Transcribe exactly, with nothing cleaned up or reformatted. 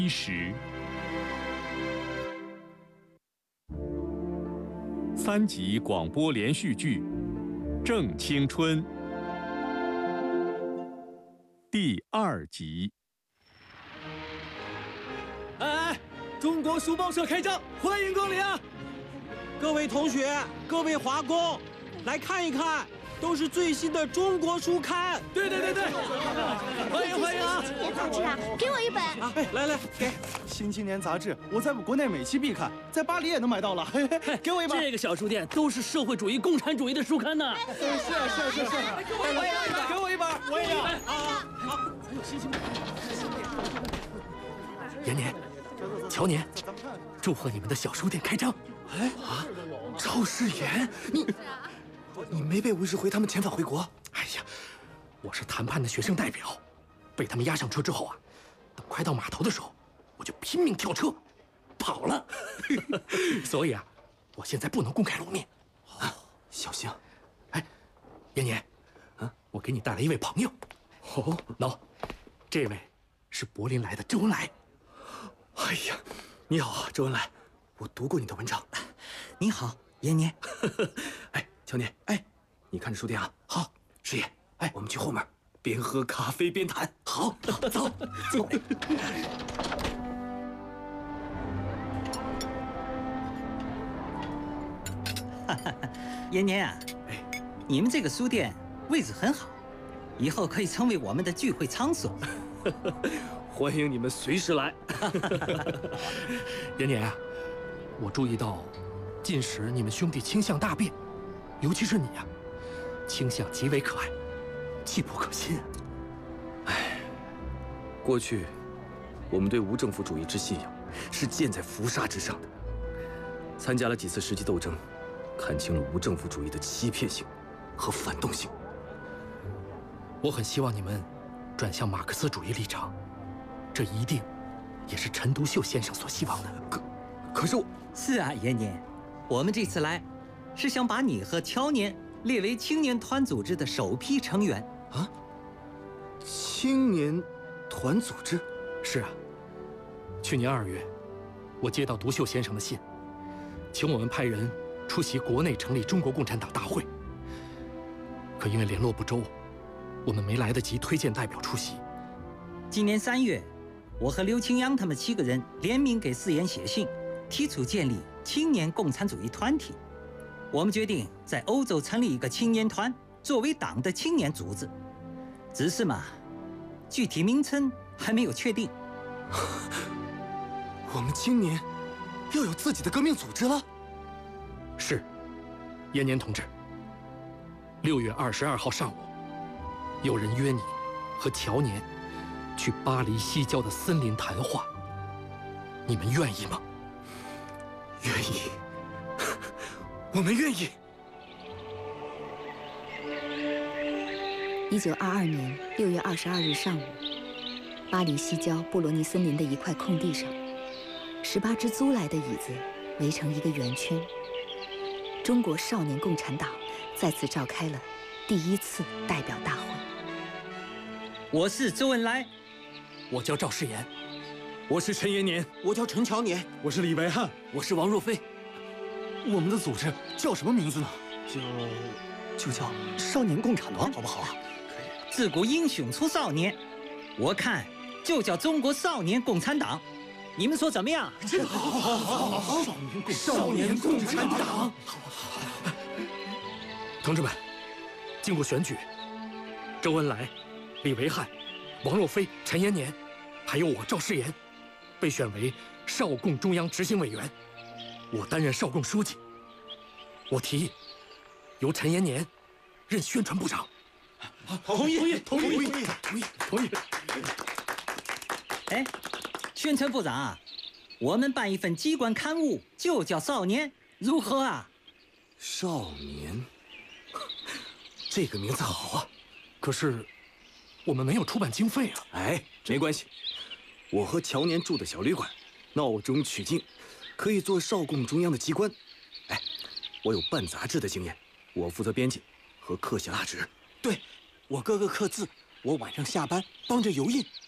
一时，三集广播连续剧《正青春》第二集。 哎哎，中国书报社开张，欢迎光临啊！ 各位同学，各位华工，来看一看。 都是最新的中国书刊， 对对对对，欢迎欢迎啊！ 新年杂志啊，给我一本啊！哎，来来，给 《新青年》杂志，我在国内每期必看，在巴黎也能买到了。嘿嘿，给我一本。 这个小书店都是社会主义、共产主义的书刊呢。 是是是是，给我一本，给我一本，我也要。 啊！ 好，还有新星。 延年、乔年，祝贺你们的小书店开张！ 哎啊，赵世炎，你。 你没被吴世辉他们遣返回国？ 哎呀，我是谈判的学生代表，被他们押上车之后啊，等快到码头的时候，我就拼命跳车跑了。所以啊，我现在不能公开露面。 啊，小心！ 哎，延年，啊，我给你带来一位朋友。哦，喏，这位是柏林来的周恩来。 哎呀，你好，周恩来，我读过你的文章。 你好，延年。 哎。 乔年，哎，你看着书店啊。好，师爷，哎，我们去后面，边喝咖啡边谈。 好，走走。 哈哈，延年啊，哎，你们这个书店位置很好，以后可以成为我们的聚会场所。 欢迎你们随时来。 延年啊，我注意到，近时你们兄弟倾向大变。 尤其是你呀、啊，倾向极为可爱，气不可心。 哎，过去我们对无政府主义之信仰是建在浮沙之上的。参加了几次实际斗争，看清了无政府主义的欺骗性和反动性。 我很希望你们转向马克思主义立场，这一定也是陈独秀先生所希望的。 可，可是我…… 是啊，延年，我们这次来。 是想把你和乔年列为青年团组织的首批成员啊！青年团组织？ 是啊。去年二月，我接到独秀先生的信，请我们派人出席国内成立中国共产党大会。可因为联络不周，我们没来得及推荐代表出席。 今年三月，我和刘清央他们七个人联名给世炎写信，提出建立青年共产主义团体。 我们决定在欧洲成立一个青年团，作为党的青年组织。只是嘛，具体名称还没有确定。 我们青年要有自己的革命组织了。 是，延年同志。六月二十二号上午，有人约你和乔年去巴黎西郊的森林谈话。你们愿意吗？ 愿意。 我们愿意。 一九二二年六月二十二日上午，巴黎西郊布罗尼森林的一块空地上，十八只租来的椅子围成一个圆圈。中国少年共产党在此召开了第一次代表大会。 我是周恩来， 我叫赵世炎， 我是陈延年， 我叫陈乔年， 我是李维汉， 我是王若飞。 我们的组织叫什么名字呢？就就叫少年共产党，好不好啊？ 可以。自古英雄出少年，我看就叫中国少年共产党。你们说怎么样？ 这好，好，好，好，少年共少年共产党。好，好。 同志们，经过选举，周恩来、李维汉、王若飞、陈延年，还有我赵世炎，被选为少共中央执行委员。 我担任少共书记，我提议由陈延年任宣传部长。 同意，同意， 同意，同意，同意。 哎，宣传部长啊，我们办一份机关刊物，就叫《少年》，如何啊？ 少年，这个名字好啊。 可是我们没有出版经费啊。 哎，没关系，我和乔年住的小旅馆，闹中取静。 可以做少共中央的机关，哎，我有办杂志的经验，我负责编辑和刻写蜡纸。 对，我哥哥刻字，我晚上下班帮着油印。